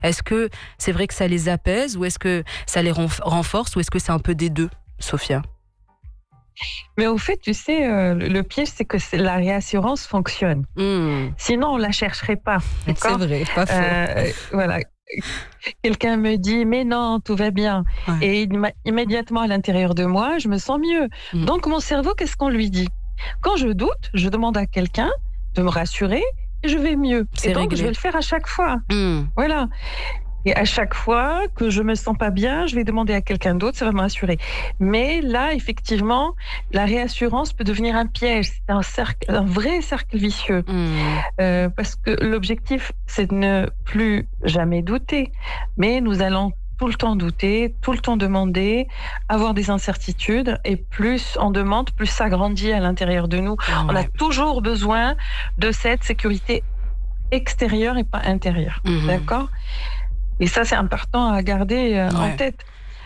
Est-ce que c'est vrai que ça les apaise ou est-ce que ça les renforce ou est-ce que c'est un peu des deux, Sophia? Mais au fait, tu sais, le piège, c'est que la réassurance fonctionne. Sinon, on la chercherait pas. C'est vrai, pas faux. Voilà. Quelqu'un me dit, mais non, tout va bien. Ouais. Et immédiatement à l'intérieur de moi, je me sens mieux. Donc, mon cerveau, qu'est-ce qu'on lui dit? Quand je doute, je demande à quelqu'un de me rassurer et je vais mieux. C'est et donc, réglé. je vais le faire à chaque fois. Voilà. Et à chaque fois que je me sens pas bien, je vais demander à quelqu'un d'autre, ça va me rassurer. Mais là, effectivement, la réassurance peut devenir un piège. C'est un cercle, un vrai cercle vicieux. Parce que l'objectif, c'est de ne plus jamais douter. Mais nous allons tout le temps douter, tout le temps demander, avoir des incertitudes. Et plus on demande, plus ça grandit à l'intérieur de nous. Ouais. On a toujours besoin de cette sécurité extérieure et pas intérieure. D'accord ? Et ça, c'est important à garder en tête.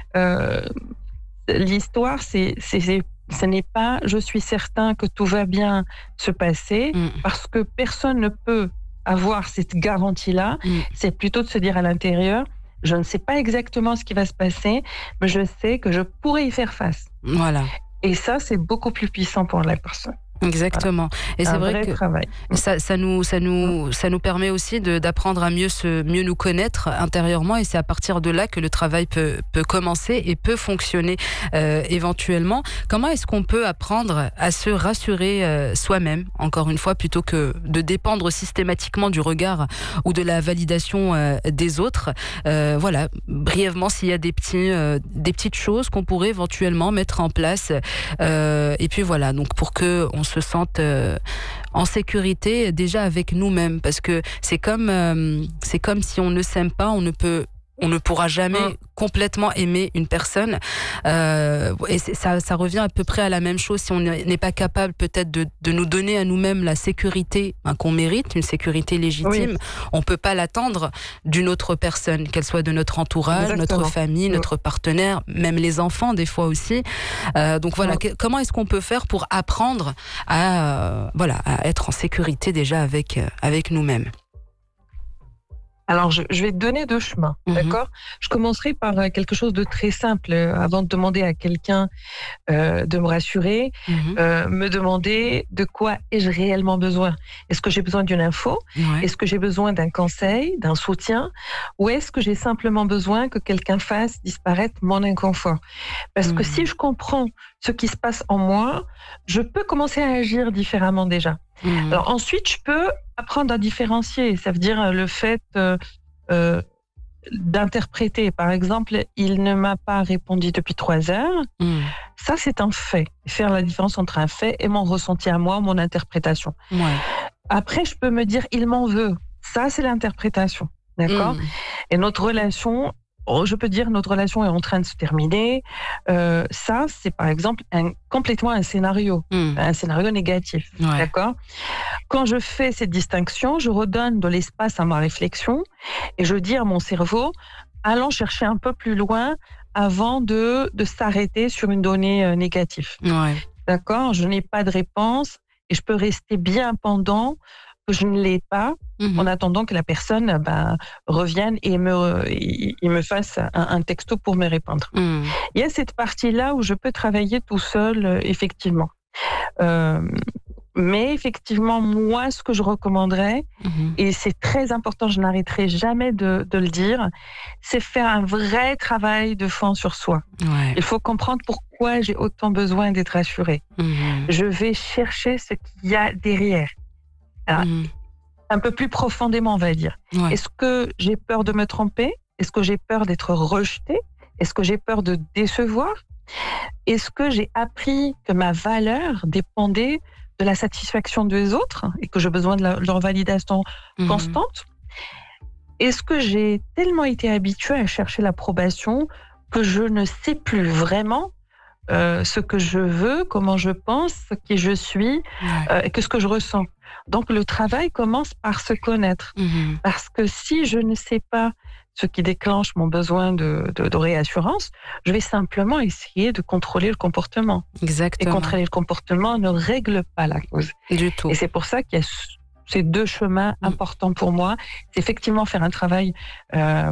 L'histoire, ce n'est pas « je suis certain que tout va bien se passer » parce que personne ne peut avoir cette garantie-là. C'est plutôt de se dire à l'intérieur « je ne sais pas exactement ce qui va se passer, mais je sais que je pourrais y faire face ». Voilà. Et ça, c'est beaucoup plus puissant pour la personne. Exactement. Voilà. Et c'est vrai que travail. ça nous permet aussi d'apprendre à mieux nous connaître intérieurement, et c'est à partir de là que le travail peut commencer et peut fonctionner éventuellement. Comment est-ce qu'on peut apprendre à se rassurer soi-même, encore une fois, plutôt que de dépendre systématiquement du regard ou de la validation des autres? Voilà, brièvement, s'il y a des petites choses qu'on pourrait éventuellement mettre en place, et puis voilà, donc pour que on se sente en sécurité déjà avec nous-mêmes, parce que c'est comme si on ne s'aime pas, on ne pourra jamais complètement aimer une personne, et ça revient à peu près à la même chose. Si on n'est pas capable peut-être de nous donner à nous-mêmes la sécurité qu'on mérite, une sécurité légitime, on peut pas l'attendre d'une autre personne, qu'elle soit de notre entourage, notre famille, notre partenaire, même les enfants des fois aussi. Donc voilà, comment est-ce qu'on peut faire pour apprendre à être en sécurité déjà avec nous-mêmes? Alors, je vais te donner deux chemins, d'accord ? Je commencerai par quelque chose de très simple. Avant de demander à quelqu'un de me rassurer, me demander de quoi ai-je réellement besoin ? Est-ce que j'ai besoin d'une info ? Est-ce que j'ai besoin d'un conseil, d'un soutien ? Ou est-ce que j'ai simplement besoin que quelqu'un fasse disparaître mon inconfort ? Parce que si je comprends ce qui se passe en moi, je peux commencer à agir différemment déjà. Alors ensuite, je peux apprendre à différencier. Ça veut dire le fait d'interpréter. Par exemple, il ne m'a pas répondu depuis 3 heures. Ça, c'est un fait. Faire la différence entre un fait et mon ressenti à moi, mon interprétation. Après, je peux me dire, il m'en veut. Ça, c'est l'interprétation. D'accord ? Et notre relation... je peux dire notre relation est en train de se terminer. Ça, c'est par exemple complètement un scénario négatif. D'accord ? Quand je fais cette distinction, je redonne de l'espace à ma réflexion et je dis à mon cerveau, allons chercher un peu plus loin avant de s'arrêter sur une donnée négative. D'accord ? Je n'ai pas de réponse et je peux rester bien pendant que je ne l'ai pas, en attendant que la personne revienne et me fasse un texto pour me répondre. Il y a cette partie-là où je peux travailler tout seul, effectivement. Mais effectivement, moi, ce que je recommanderais, et c'est très important, je n'arrêterai jamais de le dire, c'est faire un vrai travail de fond sur soi. Il faut comprendre pourquoi j'ai autant besoin d'être rassurée. Je vais chercher ce qu'il y a derrière. Alors, un peu plus profondément, on va dire. Est-ce que j'ai peur de me tromper ? Est-ce que j'ai peur d'être rejetée ? Est-ce que j'ai peur de décevoir ? Est-ce que j'ai appris que ma valeur dépendait de la satisfaction des autres et que j'ai besoin de leur validation constante ? Est-ce que j'ai tellement été habituée à chercher l'approbation que je ne sais plus vraiment ce que je veux, comment je pense, qui je suis, et ce que je ressens. Donc le travail commence par se connaître. Parce que si je ne sais pas ce qui déclenche mon besoin de réassurance, je vais simplement essayer de contrôler le comportement. Exactement. Et contrôler le comportement ne règle pas la cause. Du tout. Et c'est pour ça qu'il y a ces deux chemins importants pour moi. C'est effectivement faire un travail